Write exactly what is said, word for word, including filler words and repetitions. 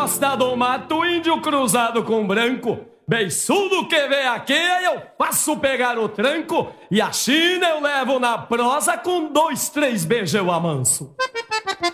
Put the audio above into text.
gosta do mato, índio cruzado com branco. Beiçudo que vê aqui, eu faço pegar o tranco. E a China eu levo na prosa, com dois, três beijos eu amanso.